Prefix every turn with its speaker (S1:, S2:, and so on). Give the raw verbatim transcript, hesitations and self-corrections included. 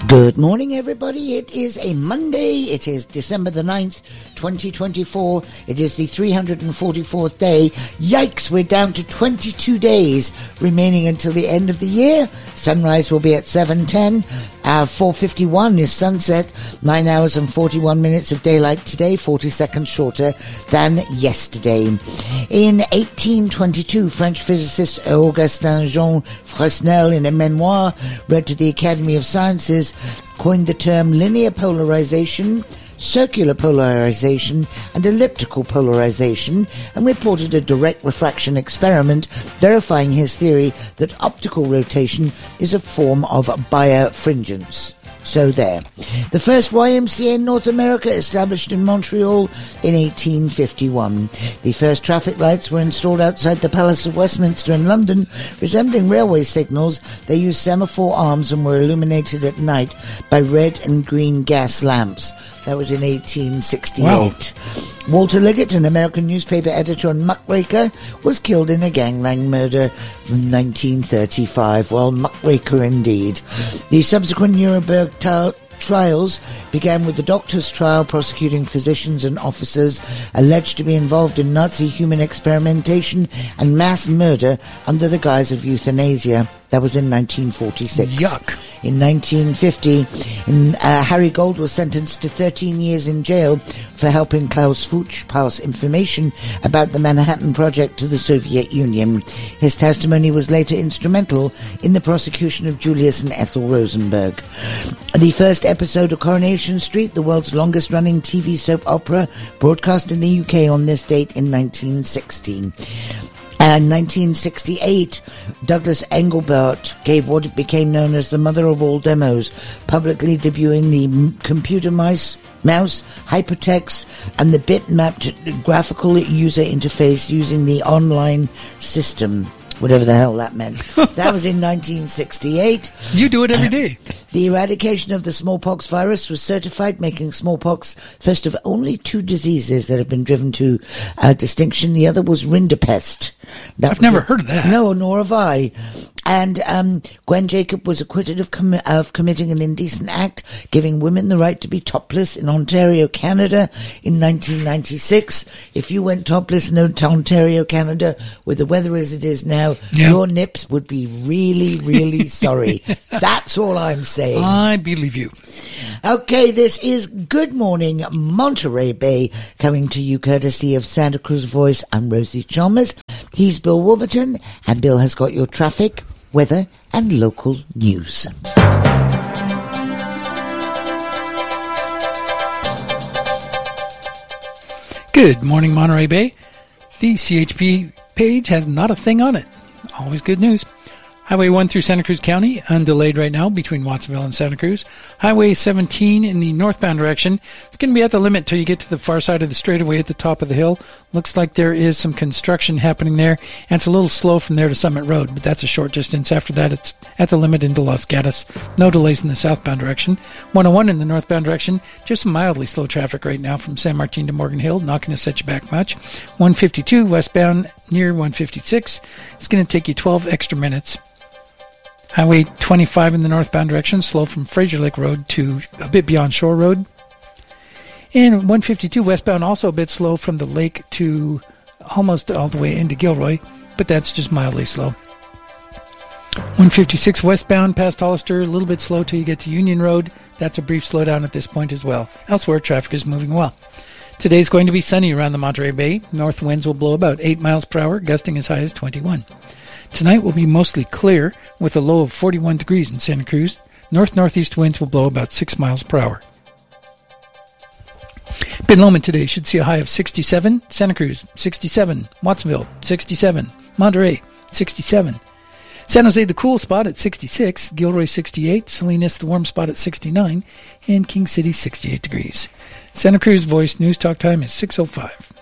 S1: Good morning, everybody. It is a Monday. It is December the ninth, twenty twenty-four. It is the three hundred forty-fourth day. Yikes, we're down to twenty-two days remaining until the end of the year. Sunrise will be at seven ten. Our four fifty-one is sunset. nine hours and forty-one minutes of daylight today, forty seconds shorter than yesterday. In eighteen twenty-two, French physicist Augustin-Jean Fresnel, in a memoir read to the Academy of Sciences, coined the term linear polarization, circular polarization, and elliptical polarization, and reported a direct refraction experiment verifying his theory that optical rotation is a form of birefringence. So there. The first Y M C A in North America established in Montreal in eighteen fifty-one. The first traffic lights were installed outside the Palace of Westminster in London. Resembling railway signals, they used semaphore arms and were illuminated at night by red and green gas lamps. That was in eighteen sixty-eight. Wow. Walter Liggett, an American newspaper editor and muckraker, was killed in a gangland murder in nineteen thirty-five. Well, muckraker indeed. The subsequent Nuremberg t- trials began with the doctor's trial prosecuting physicians and officers alleged to be involved in Nazi human experimentation and mass murder under the guise of euthanasia. That was in nineteen forty-six.
S2: Yuck.
S1: In nineteen fifty, in, uh, Harry Gold was sentenced to thirteen years in jail for helping Klaus Fuchs pass information about the Manhattan Project to the Soviet Union. His testimony was later instrumental in the prosecution of Julius and Ethel Rosenberg. The first episode of Coronation Street, the world's longest-running T V soap opera, broadcast in the U K on this date in nineteen sixteen. And in nineteen sixty-eight, Douglas Engelbart gave what became known as the mother of all demos, publicly debuting the m- computer mice, mouse, hypertext, and the bit-mapped graphical user interface using the online system. Whatever the hell that meant. That was in nineteen sixty-eight.
S2: You do it every day.
S1: The eradication of the smallpox virus was certified, making smallpox first of only two diseases that have been driven to uh, distinction. The other was rinderpest. That
S2: I've never a, heard of that.
S1: No, nor have I. And um, Gwen Jacob was acquitted of, com- of committing an indecent act, giving women the right to be topless in Ontario, Canada, in nineteen ninety-six. If you went topless in Ontario, Canada, with the weather as it is now, yeah. your nips would be really, really sorry. That's all I'm saying.
S2: I believe you.
S1: Okay, this is Good Morning Monterey Bay, coming to you courtesy of Santa Cruz Voice. I'm Rosie Chalmers. He's Bill Wolverton, and Bill has got your traffic, weather, and local news.
S2: Good morning, Monterey Bay. The C H P page has not a thing on it. Always good news. Highway one through Santa Cruz County, undelayed right now between Watsonville and Santa Cruz. Highway seventeen in the northbound direction. It's going to be at the limit till you get to the far side of the straightaway at the top of the hill. Looks like there is some construction happening there, and it's a little slow from there to Summit Road, but that's a short distance. After that, it's at the limit into Los Gatos. No delays in the southbound direction. one oh one in the northbound direction. Just some mildly slow traffic right now from San Martin to Morgan Hill. Not going to set you back much. one fifty-two westbound near one fifty-six. It's going to take you twelve extra minutes. Highway twenty-five in the northbound direction, slow from Fraser Lake Road to a bit beyond Shore Road. And one fifty-two westbound, also a bit slow from the lake to almost all the way into Gilroy, but that's just mildly slow. one fifty-six westbound past Hollister, a little bit slow till you get to Union Road. That's a brief slowdown at this point as well. Elsewhere, traffic is moving well. Today's going to be sunny around the Monterey Bay. North winds will blow about eight miles per hour, gusting as high as twenty-one. Tonight will be mostly clear with a low of forty-one degrees in Santa Cruz. North-northeast winds will blow about six miles per hour. Ben Lomond today should see a high of sixty-seven. Santa Cruz, sixty-seven. Watsonville, sixty-seven. Monterey, sixty-seven. San Jose, the cool spot at sixty-six. Gilroy, sixty-eight. Salinas, the warm spot at sixty-nine. And King City, sixty-eight degrees. Santa Cruz Voice News Talk time is six oh five.